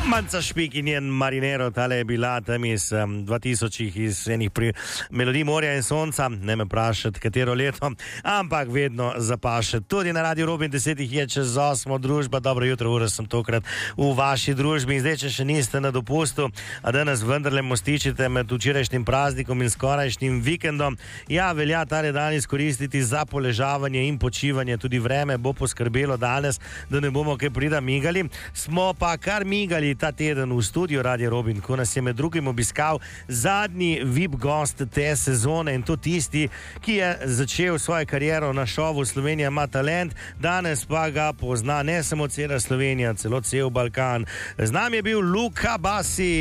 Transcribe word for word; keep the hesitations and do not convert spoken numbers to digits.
Manca Špik in njen Marinero, tale je bila tam iz um, dva tisočih, iz enih pri melodij Morja in Sonca, ne me vprašati, katero leto, ampak vedno zapaše. Tudi na Radio Robin desetih je čez osmo družba, dobro jutro, ura sem tokrat v vaši družbi in zdaj, če še niste na dopustu, a danes vendarle mostičite med včerajšnjim praznikom in skorajšnjim vikendom, ja, velja tale dan izkoristiti za poležavanje in počivanje, tudi vreme bo poskrbelo danes, da ne bomo kaj prida migali, smo pa kar migali ta teden v studiu Radio Robin, ko nas je med drugim obiskal zadnji V I P gost te sezone in to tisti, ki je začel svojo kariero na šovu Slovenija ima talent, danes pa ga pozna ne samo cela Slovenija, celo cel Balkan. Z nami je bil Luka Basi.